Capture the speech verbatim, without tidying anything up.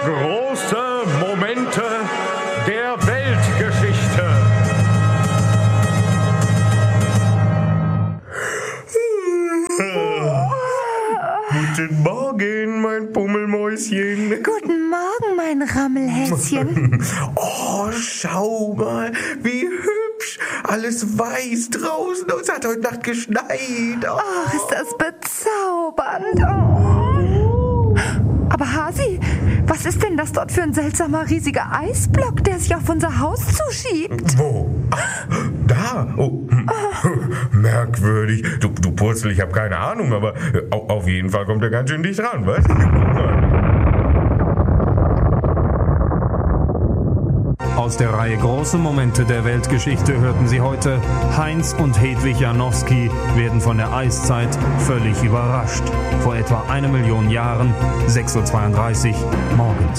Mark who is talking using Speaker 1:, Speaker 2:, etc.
Speaker 1: Große Momente der Weltgeschichte.
Speaker 2: Guten Morgen, mein Pummelmäuschen.
Speaker 3: Guten Morgen, mein Rammelhäschen.
Speaker 2: Oh, schau mal, wie hübsch. Alles weiß draußen und es hat heute Nacht geschneit. Oh,
Speaker 3: Ach, ist das bezaubernd. Oh. Aber Hasi, was ist denn das dort für ein seltsamer riesiger Eisblock, der sich auf unser Haus zuschiebt?
Speaker 2: Wo? Da? Oh. Merkwürdig. Du, du Purzel, ich habe keine Ahnung, aber au- auf jeden Fall kommt er ganz schön dicht ran, was?
Speaker 4: Aus der Reihe Große Momente der Weltgeschichte hörten Sie heute: Heinz und Hedwig Janowski werden von der Eiszeit völlig überrascht. Vor etwa einer Million Jahren, sechs Uhr zweiunddreißig morgens.